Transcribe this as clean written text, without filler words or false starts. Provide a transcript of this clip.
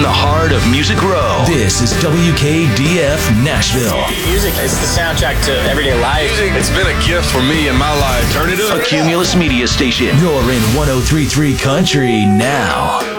the heart of Music Row. This is WKDF Nashville. Music is the soundtrack to everyday life. Music, it's been a gift for me in my life. Turn it up. A Cumulus Media Station. You're in 103.3 Country now.